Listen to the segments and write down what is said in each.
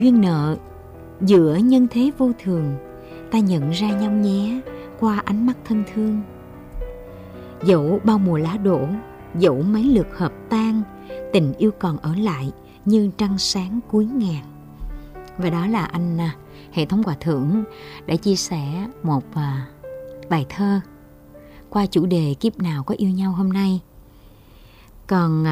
Duyên nợ giữa nhân thế vô thường, ta nhận ra nhau nhé qua ánh mắt thân thương. Dẫu bao mùa lá đổ, dẫu mấy lượt hợp tan, tình yêu còn ở lại như trăng sáng cuối ngàn. Và đó là anh Hệ thống Hòa Thượng đã chia sẻ một bài thơ qua chủ đề Kiếp nào có yêu nhau hôm nay. Còn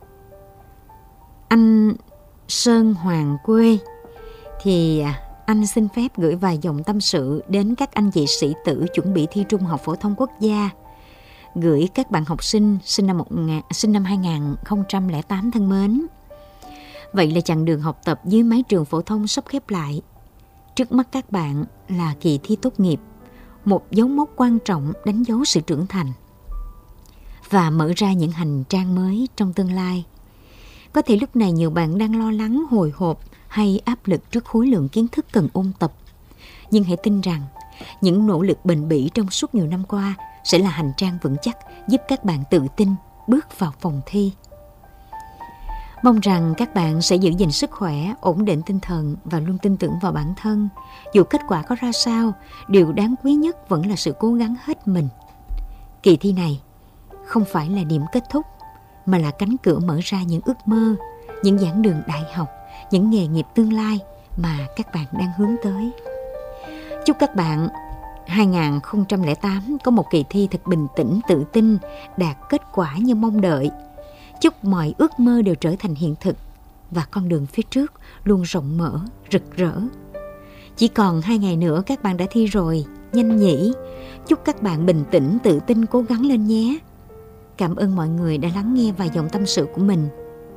anh Sơn Hoàng Quê thì anh xin phép gửi vài dòng tâm sự đến các anh chị sĩ tử chuẩn bị thi Trung học phổ thông quốc gia, gửi các bạn học sinh sinh năm 2008 thân mến. Vậy là chặng đường học tập dưới mái trường phổ thông sắp khép lại. Trước mắt các bạn là kỳ thi tốt nghiệp, một dấu mốc quan trọng đánh dấu sự trưởng thành và mở ra những hành trang mới trong tương lai. Có thể lúc này nhiều bạn đang lo lắng, hồi hộp hay áp lực trước khối lượng kiến thức cần ôn tập. Nhưng hãy tin rằng những nỗ lực bền bỉ trong suốt nhiều năm qua sẽ là hành trang vững chắc giúp các bạn tự tin bước vào phòng thi. Mong rằng các bạn sẽ giữ gìn sức khỏe, ổn định tinh thần và luôn tin tưởng vào bản thân. Dù kết quả có ra sao, điều đáng quý nhất vẫn là sự cố gắng hết mình. Kỳ thi này không phải là điểm kết thúc, mà là cánh cửa mở ra những ước mơ, những giảng đường đại học, những nghề nghiệp tương lai mà các bạn đang hướng tới. Chúc các bạn 2008 có một kỳ thi thật bình tĩnh, tự tin, đạt kết quả như mong đợi. Chúc mọi ước mơ đều trở thành hiện thực và con đường phía trước luôn rộng mở, rực rỡ. Chỉ còn 2 ngày nữa các bạn đã thi rồi, nhanh nhỉ. Chúc các bạn bình tĩnh, tự tin, cố gắng lên nhé. Cảm ơn mọi người đã lắng nghe vài dòng tâm sự của mình.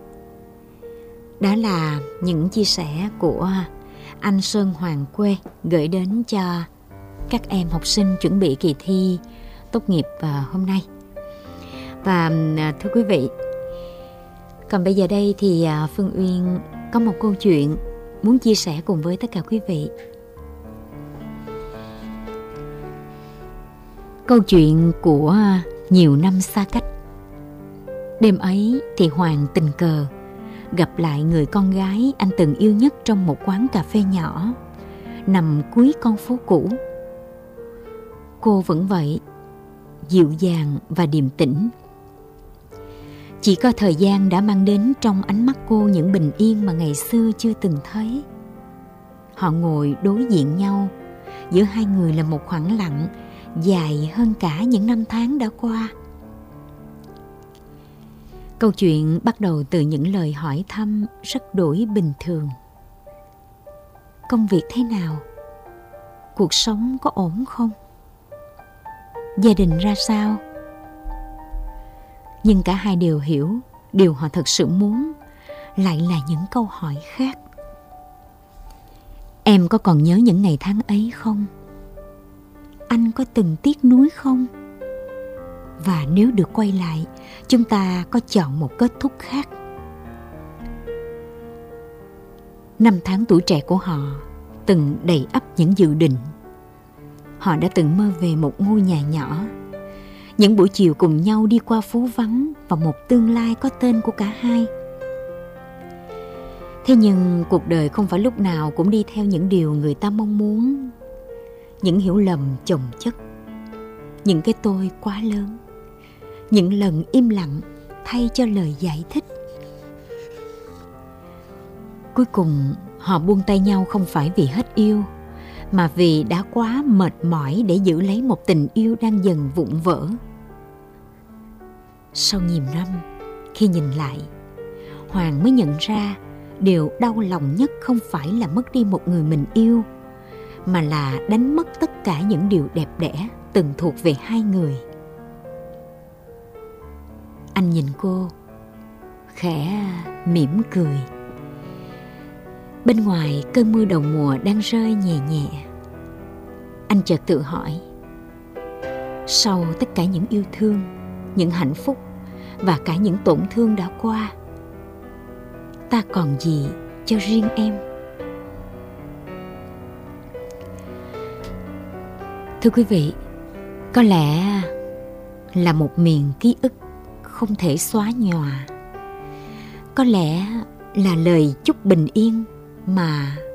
Đó là những chia sẻ của anh Sơn Hoàng Quê gửi đến cho các em học sinh chuẩn bị kỳ thi tốt nghiệp hôm nay. Và thưa quý vị, còn bây giờ đây thì Phương Uyên có một câu chuyện muốn chia sẻ cùng với tất cả quý vị. Câu chuyện của nhiều năm xa cách. Đêm ấy thì Hoàng tình cờ gặp lại người con gái anh từng yêu nhất trong một quán cà phê nhỏ nằm cuối con phố cũ. Cô vẫn vậy, dịu dàng và điềm tĩnh. Chỉ có thời gian đã mang đến trong ánh mắt cô những bình yên mà ngày xưa chưa từng thấy. Họ ngồi đối diện nhau, giữa hai người là một khoảng lặng dài hơn cả những năm tháng đã qua. Câu chuyện bắt đầu từ những lời hỏi thăm rất đổi bình thường. Công việc thế nào? Cuộc sống có ổn không? Gia đình ra sao? Nhưng cả hai đều hiểu điều họ thật sự muốn lại là những câu hỏi khác. Em có còn nhớ những ngày tháng ấy không? Anh có từng tiếc nuối không? Và nếu được quay lại, chúng ta có chọn một kết thúc khác? Năm tháng tuổi trẻ của họ từng đầy ắp những dự định. Họ đã từng mơ về một ngôi nhà nhỏ, những buổi chiều cùng nhau đi qua phố vắng và một tương lai có tên của cả hai. Thế nhưng cuộc đời không phải lúc nào cũng đi theo những điều người ta mong muốn. Những hiểu lầm chồng chất, những cái tôi quá lớn, những lần im lặng thay cho lời giải thích. Cuối cùng họ buông tay nhau không phải vì hết yêu, mà vì đã quá mệt mỏi để giữ lấy một tình yêu đang dần vụn vỡ. Sau nhiều năm, khi nhìn lại, Hoàng mới nhận ra điều đau lòng nhất không phải là mất đi một người mình yêu, mà là đánh mất tất cả những điều đẹp đẽ từng thuộc về hai người. Anh nhìn cô, khẽ mỉm cười. Bên ngoài cơn mưa đầu mùa đang rơi nhẹ nhẹ. Anh chợt tự hỏi, sau tất cả những yêu thương, những hạnh phúc và cả những tổn thương đã qua, ta còn gì cho riêng em? Thưa quý vị, có lẽ là một miền ký ức không thể xóa nhòa. Có lẽ là lời chúc bình yên mà